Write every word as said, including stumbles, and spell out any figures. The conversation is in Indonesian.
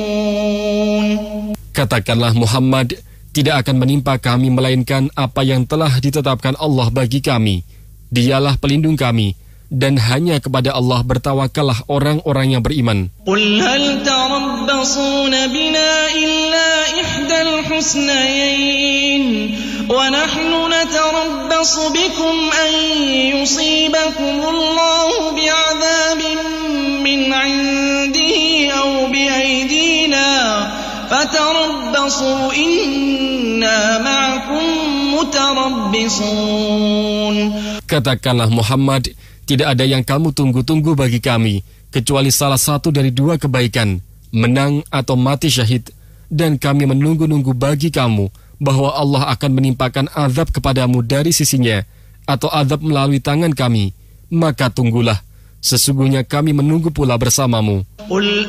Katakanlah Muhammad, tidak akan menimpa kami melainkan apa yang telah ditetapkan Allah bagi kami. Dialah pelindung kami, dan hanya kepada Allah bertawakallah orang-orang yang beriman. Qul hal tarabbasuna bina illa ihdal husnayain wa nahnu natarabbasu bikum an yusibakumullahu bi'adzabin min 'indihi aw bi'aydina fatarabbasu inna ma'akum mutarabbisun. Katakanlah Muhammad, tidak ada yang kamu tunggu-tunggu bagi kami, kecuali salah satu dari dua kebaikan, menang atau mati syahid. Dan kami menunggu-nunggu bagi kamu, bahwa Allah akan menimpakan azab kepadamu dari sisinya, atau azab melalui tangan kami. Maka tunggulah, sesungguhnya kami menunggu pula bersamamu. Qul